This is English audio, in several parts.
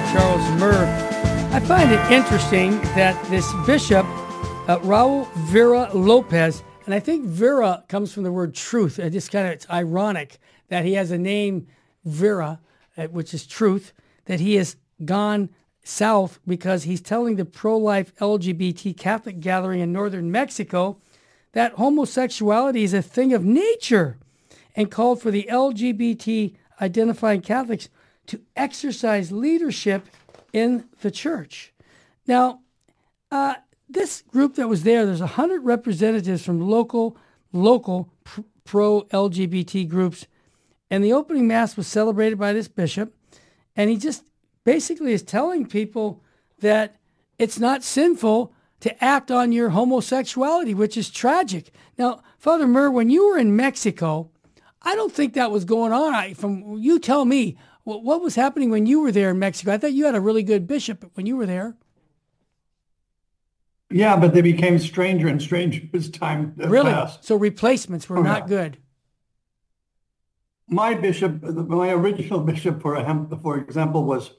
Charles Murr. I find it interesting that this bishop, Raul Vera Lopez, and I think Vera comes from the word truth. It's ironic that he has a name, Vera, which is truth, that he has gone south because he's telling the pro-life LGBT Catholic gathering in northern Mexico that homosexuality is a thing of nature and called for the LGBT identifying Catholics to exercise leadership in the church. Now, this group that was there's 100 representatives from local pro-LGBT groups, and the opening mass was celebrated by this bishop, and he just basically is telling people that it's not sinful to act on your homosexuality, which is tragic. Now, Father Murr, when you were in Mexico, I don't think that was going on. You tell me, what was happening when you were there in Mexico? I thought you had a really good bishop when you were there. Yeah, but they became stranger and stranger as time passed. So replacements were not good. My bishop, my original bishop, for example, was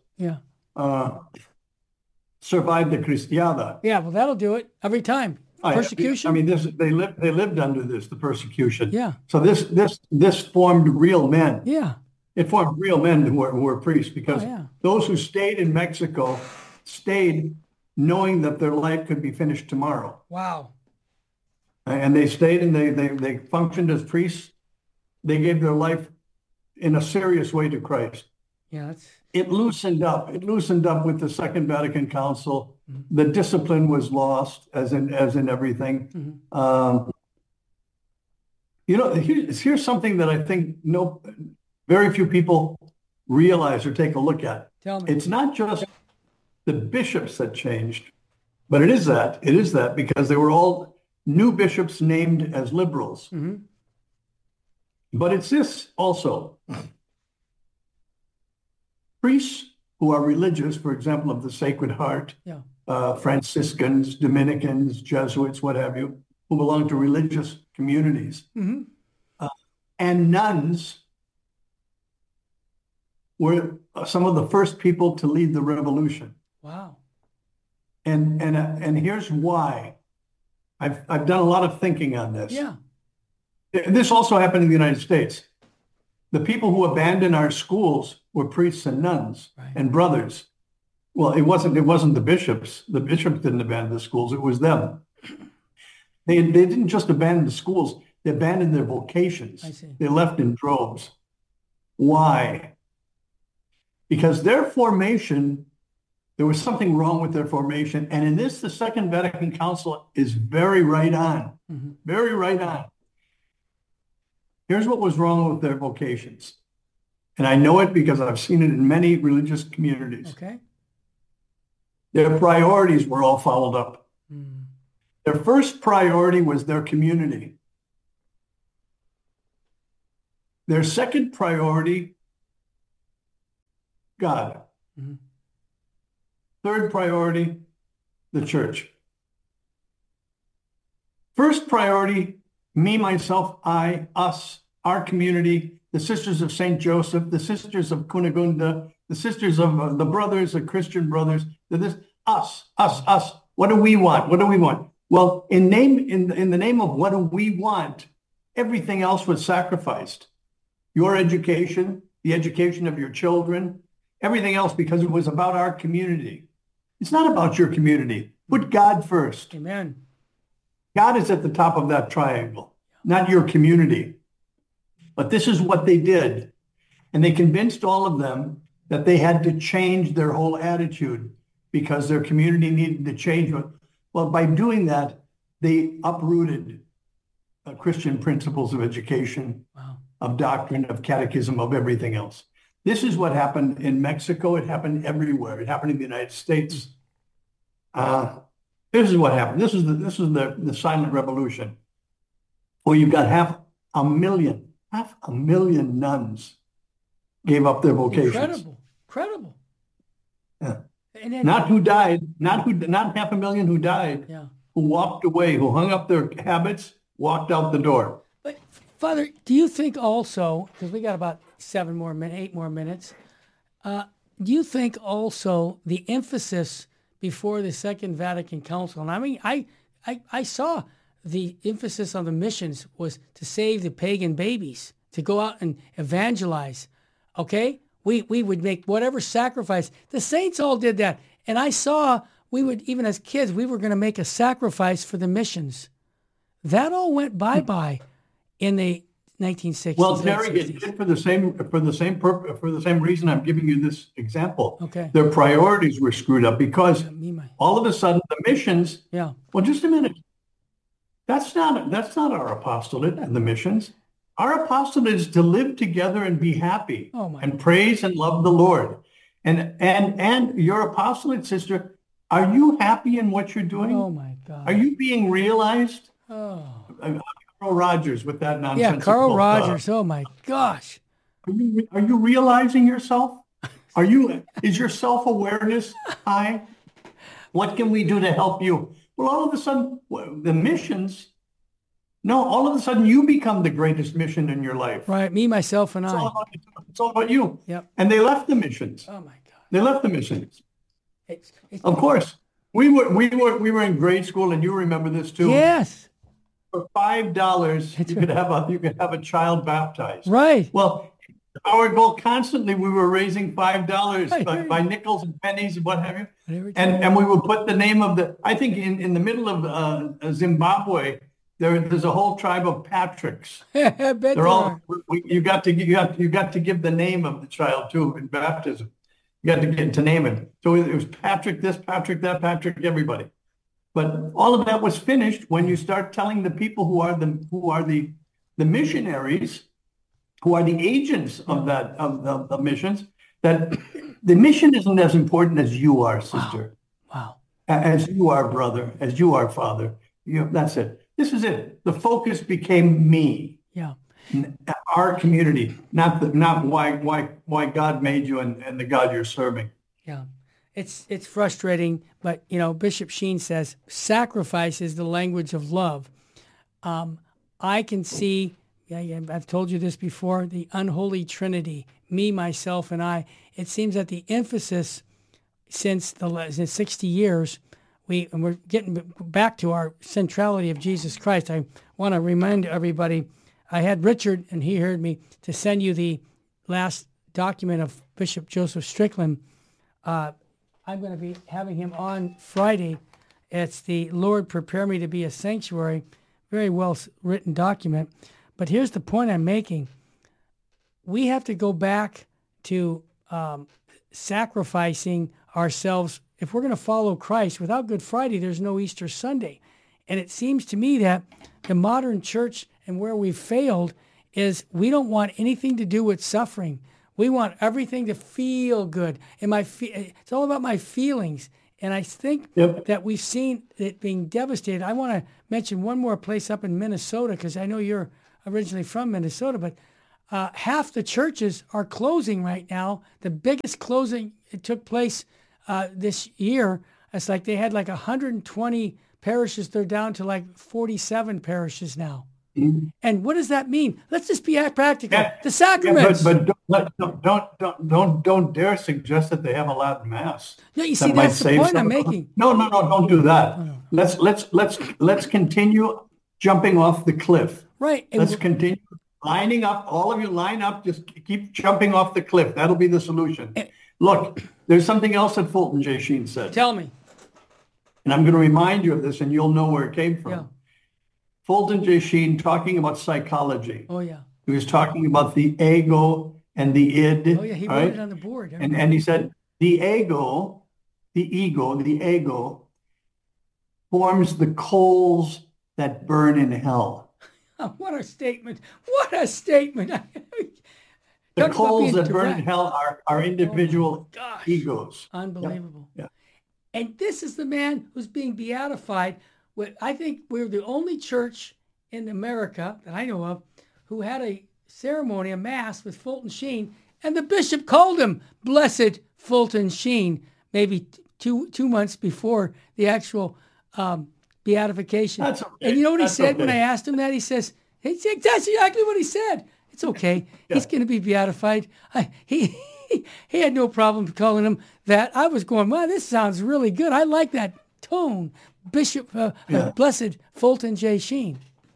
survived the Cristiada. Yeah, well, that'll do it every time. Persecution. They lived under the persecution. Yeah. So this formed real men. Yeah. It formed real men who were priests because those who stayed in Mexico stayed knowing that their life could be finished tomorrow. Wow. And they stayed and they functioned as priests. They gave their life in a serious way to Christ. Yeah. It loosened up. It loosened up with the Second Vatican Council. Mm-hmm. The discipline was lost, as in everything. Mm-hmm. Here's something that I think very few people realize or take a look at. Tell me. It's not just the bishops that changed, but it is that because they were all new bishops named as liberals. Mm-hmm. But it's this also. Priests who are religious, for example, of the Sacred Heart, Franciscans, Dominicans, Jesuits, what have you, who belong to religious communities, mm-hmm. And nuns were some of the first people to lead the revolution. Wow! And here's why. I've done a lot of thinking on this. Yeah. This also happened in the United States. The people who abandoned our schools were priests and nuns and brothers. Well, it wasn't the bishops. The bishops didn't abandon the schools. It was them. They didn't just abandon the schools. They abandoned their vocations. I see. They left in droves. Why? Because their formation, there was something wrong with their formation. And in this, the Second Vatican Council is very right on. Mm-hmm. Very right on. Here's what was wrong with their vocations. And I know it because I've seen it in many religious communities. Okay. Their priorities were all fouled up. Mm. Their first priority was their community. Their second priority, God. Mm-hmm. Third priority, the church. First priority, me, myself, I, us, our community, the Sisters of St. Joseph, the Sisters of Cunegunda, the Sisters of the Brothers, the Christian Brothers, us. What do we want? Well, in the name of what do we want, everything else was sacrificed. Your education, the education of your children, everything else, because it was about our community. It's not about your community. Put God first. Amen. God is at the top of that triangle, not your community. But this is what they did. And they convinced all of them that they had to change their whole attitude because their community needed to change. Well, by doing that, they uprooted Christian principles of education, of doctrine, of catechism, of everything else. This is what happened in Mexico. It happened everywhere. It happened in the United States. This is what happened. This is the silent revolution. Well, you've got half a million nuns gave up their vocations. Incredible. Yeah. Not who died, not 500,000 who died, who walked away, who hung up their habits, walked out the door. But Father, do you think also, because we got about 8 more minutes, do you think also the emphasis before the Second Vatican Council, and I mean, I saw the emphasis on the missions was to save the pagan babies, to go out and evangelize, okay? We would make whatever sacrifice. The saints all did that. And I saw we would, even as kids, we were going to make a sacrifice for the missions. That all went bye-bye in the 1960s. Well, Terry, it did for the same reason I'm giving you this example. Okay. Their priorities were screwed up because all of a sudden the missions. Yeah. Well, just a minute. That's not our apostolate and the missions. Our apostolate is to live together and be happy and praise and love the Lord. And your apostolate, sister, are you happy in what you're doing? Oh my God. Are you being realized? Oh. Carl Rogers with that nonsense. Yeah, Carl Rogers. Oh my gosh. Are you realizing yourself? Is your self-awareness high? What can we do to help you? Well, all of a sudden, the missions. No, all of a sudden you become the greatest mission in your life. Right, me, myself, and I. It's all about you. Yep. And they left the missions. Oh my God. They left the missions. It's, of course, we were in grade school, and you remember this too. Yes. For $5, you could have a child baptized. Right. Well, our goal constantly, we were raising $5 by nickels and pennies and what have you. And we would put the name of I think in the middle of Zimbabwe, there's a whole tribe of Patricks. I bet they're all. You got to give the name of the child too in baptism. You got to get to name it. So it was Patrick this, Patrick that, Patrick everybody. But all of that was finished when you start telling the people who are the missionaries, who are the agents of the missions, that the mission isn't as important as you are, sister. Wow. As you are, brother, as you are, father. That's it. This is it. The focus became me. Yeah. Our community, not why God made you and the God you're serving. Yeah. It's frustrating, but Bishop Sheen says sacrifice is the language of love. I can see, I've told you this before, the unholy trinity, me, myself, and I. It seems that the emphasis since 60 years, we're getting back to our centrality of Jesus Christ. I want to remind everybody, I had Richard, and he heard me, to send you the last document of Bishop Joseph Strickland. I'm going to be having him on Friday. It's the Lord Prepare Me to Be a Sanctuary. Very well written document. But here's the point I'm making. We have to go back to sacrificing ourselves. If we're going to follow Christ, without Good Friday, there's no Easter Sunday. And it seems to me that the modern church and where we've failed is we don't want anything to do with suffering. We want everything to feel good. And it's all about my feelings. And I think that we've seen it being devastated. I want to mention one more place up in Minnesota, because I know you're originally from Minnesota, but half the churches are closing right now. The biggest closing, it took place this year. It's like they had like 120 parishes. They're down to like 47 parishes now. Mm-hmm. And what does that mean? Let's just be practical. Yeah. The sacraments. But don't dare suggest that they have a Latin mass. No, you see, that's the point I'm making. No, don't do that. Oh, no. Let's continue jumping off the cliff. Right. Let's continue lining up. All of you line up. Just keep jumping off the cliff. That'll be the solution. Look, there's something else that Fulton J. Sheen said. Tell me. And I'm going to remind you of this, and you'll know where it came from. Yeah. Fulton J. Sheen talking about psychology. Oh, yeah. He was talking about the ego and the id. Oh, yeah, he wrote it on the board. And he said, the ego forms the coals that burn in hell. Oh, what a statement. What a statement. The coals that burn in hell are individual egos. Unbelievable. Yeah. And this is the man who's being beatified. I think we're the only church in America that I know of who had a ceremony, a mass with Fulton Sheen, and the bishop called him Blessed Fulton Sheen, maybe two months before the actual beatification. That's okay. And you know what he said when I asked him that? He says, that's exactly what he said. It's okay. Yeah. He's going to be beatified. He had no problem calling him that. I was going, wow, this sounds really good. I like that tone. Bishop, Blessed Fulton J. Sheen.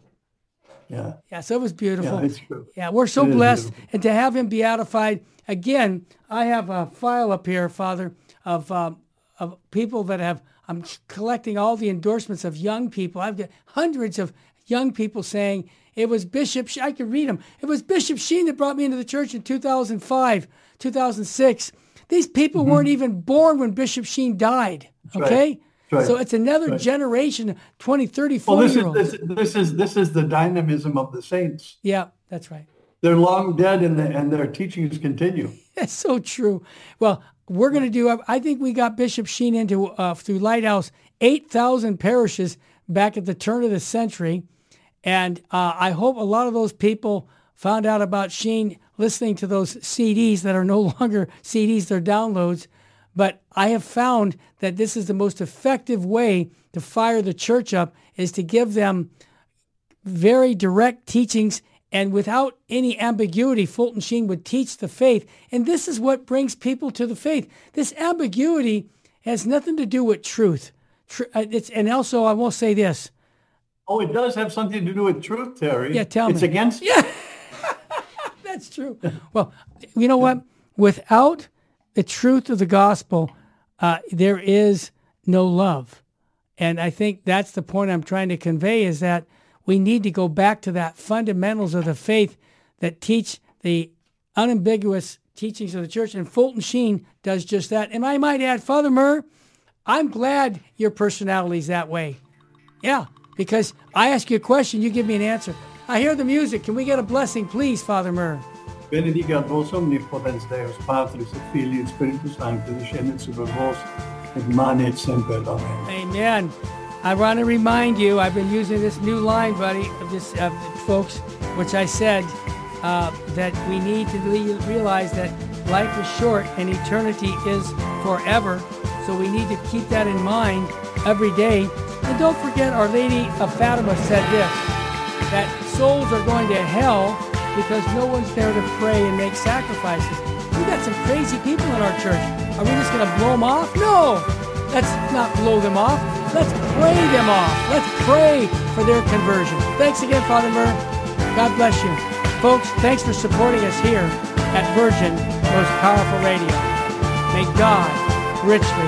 Yeah. Yeah, so it was beautiful. Yeah, it's true. Yeah, we're so blessed. And to have him beatified, again, I have a file up here, Father, of people that I'm collecting all the endorsements of young people. I've got hundreds of young people saying, it was Bishop, I could read them. It was Bishop Sheen that brought me into the church in 2005, 2006. These people weren't even born when Bishop Sheen died, okay? Right. So it's another generation, 20, 30, 40-year-olds. This is the dynamism of the saints. Yeah, that's right. They're long dead, and their teachings continue. That's so true. Well, we're going to do, I think we got Bishop Sheen into, through Lighthouse, 8,000 parishes back at the turn of the century. And I hope a lot of those people found out about Sheen listening to those CDs that are no longer CDs, they're downloads. But I have found that this is the most effective way to fire the church up, is to give them very direct teachings, and without any ambiguity. Fulton Sheen would teach the faith. And this is what brings people to the faith. This ambiguity has nothing to do with truth. And also, I will say this. Oh, it does have something to do with truth, Terry. Yeah, tell me. It's against... Yeah, that's true. Well, you know what? Without the truth of the gospel, there is no love. And I think that's the point I'm trying to convey, is that we need to go back to that fundamentals of the faith that teach the unambiguous teachings of the church. And Fulton Sheen does just that. And I might add, Father Murr, I'm glad your personality's that way. Yeah, because I ask you a question, you give me an answer. I hear the music. Can we get a blessing, please, Father Murr? Benedicat vos omnipotens Deus, Patris et Filii et Spiritus Sancti, descendit super vos, et manet semper. Amen. Amen. I want to remind you, I've been using this new line, buddy, of this, folks, which I said that we need to realize that life is short and eternity is forever. So we need to keep that in mind every day. And don't forget, Our Lady of Fatima said this, that souls are going to hell because no one's there to pray and make sacrifices. We got some crazy people in our church. Are we just going to blow them off? No, let's not blow them off. Let's pray them off. Let's pray for their conversion. Thanks again, Father Murr. God bless you. Folks, thanks for supporting us here at Virgin Most Powerful Radio. May God richly